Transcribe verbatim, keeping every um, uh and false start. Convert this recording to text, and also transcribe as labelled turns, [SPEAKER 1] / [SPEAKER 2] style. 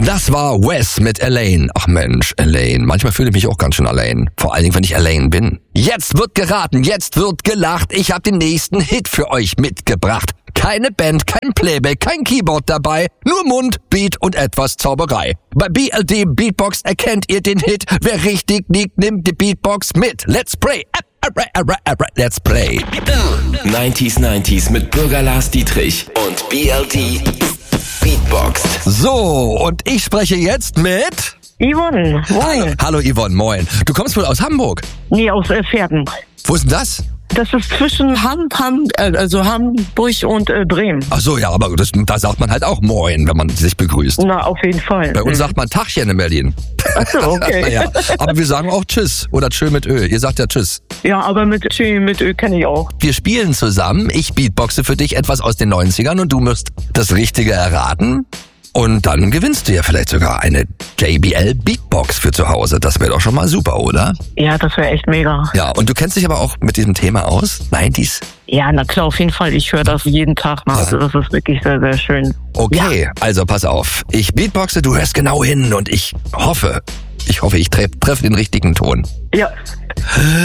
[SPEAKER 1] Das war Wes mit Elaine. Ach Mensch, Elaine. Manchmal fühle ich mich auch ganz schön allein. Vor allen Dingen, wenn ich Elaine bin. Jetzt wird geraten, jetzt wird gelacht. Ich habe den nächsten Hit für euch mitgebracht. Keine Band, kein Playback, kein Keyboard dabei. Nur Mund, Beat und etwas Zauberei. Bei B L D Beatbox erkennt ihr den Hit. Wer richtig liegt, nimmt die Beatbox mit. Let's play. Let's play.
[SPEAKER 2] neunziger neunzig mit Bürger Lars Dietrich und B L D Beatboxed.
[SPEAKER 1] So, und ich spreche jetzt mit...
[SPEAKER 3] Yvonne, moin.
[SPEAKER 1] Hallo Yvonne, moin. Du kommst wohl aus Hamburg?
[SPEAKER 3] Nee, aus äh, Pferden.
[SPEAKER 1] Wo ist denn das?
[SPEAKER 3] Das ist zwischen Ham, Ham, äh, also Hamburg und äh, Bremen.
[SPEAKER 1] Ach so, ja, aber das, da sagt man halt auch Moin, wenn man sich begrüßt.
[SPEAKER 3] Na, auf jeden Fall.
[SPEAKER 1] Bei uns
[SPEAKER 3] mhm.
[SPEAKER 1] sagt man Tachchen in Berlin.
[SPEAKER 3] Ach so, okay.
[SPEAKER 1] Ja, aber wir sagen auch Tschüss oder Tschö mit Ö. Ihr sagt ja Tschüss.
[SPEAKER 3] Ja, aber mit Tschö, mit Ö kenne ich auch.
[SPEAKER 1] Wir spielen zusammen. Ich beatboxe für dich etwas aus den neunzigern und du musst das Richtige erraten. Und dann gewinnst du ja vielleicht sogar eine J B L Beatbox für zu Hause. Das wäre doch schon mal super, oder?
[SPEAKER 3] Ja, das wäre echt mega.
[SPEAKER 1] Ja, und du kennst dich aber auch mit diesem Thema aus? neunziger?
[SPEAKER 3] Ja, na klar, auf jeden Fall. Ich höre das jeden Tag mal. Also das ist wirklich sehr, sehr schön.
[SPEAKER 1] Okay,
[SPEAKER 3] ja.
[SPEAKER 1] Also pass auf. Ich beatboxe, du hörst genau hin und ich hoffe, ich hoffe, ich treffe treff den richtigen Ton.
[SPEAKER 3] Ja.